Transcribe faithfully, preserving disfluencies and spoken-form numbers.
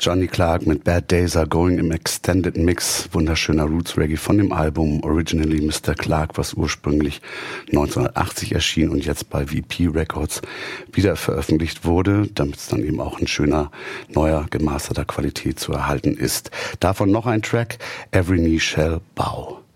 Johnny Clarke mit Bad Days Are Going im Extended Mix. Wunderschöner Roots Reggae von dem Album Originally Mister Clarke, was ursprünglich neunzehnhundertachtzig erschien und jetzt bei V P Records wieder veröffentlicht wurde, damit es dann eben auch in schöner, neuer, gemasterter Qualität zu erhalten ist. Davon noch ein Track, Every Knee Shall Bow.